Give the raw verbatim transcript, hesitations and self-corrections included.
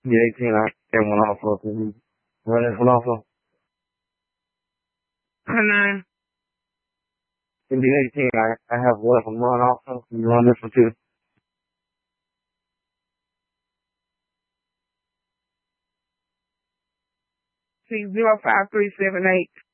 The eighteen, I have one also. Can you run this one also? I know. In the eighteen, I, I have one from run also. Can you run this one too? See, zero five three seven eight.